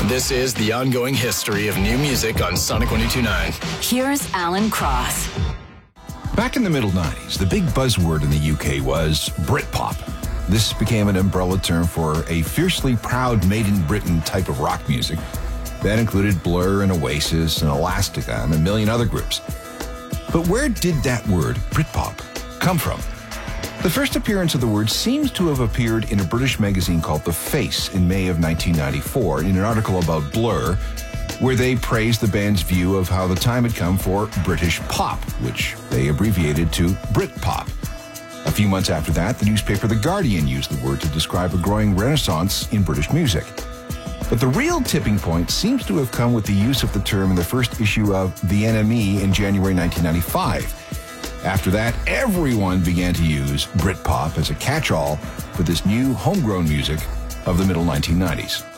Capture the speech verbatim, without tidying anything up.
This is the ongoing history of new music on Sonic one oh two point nine. Here's Alan Cross. Back in the middle nineties, the big buzzword in the U K was Britpop. This became an umbrella term for a fiercely proud made-in-Britain type of rock music that included Blur and Oasis and Elastica and a million other groups. But where did that word, Britpop, come from? The first appearance of the word seems to have appeared in a British magazine called The Face in May of nineteen ninety-four in an article about Blur, where they praised the band's view of how the time had come for British pop, which they abbreviated to Britpop. A few months after that, the newspaper The Guardian used the word to describe a growing renaissance in British music. But the real tipping point seems to have come with the use of the term in the first issue of The N M E in January nineteen ninety-five. After that, everyone began to use Britpop as a catch-all for this new homegrown music of the middle nineteen nineties.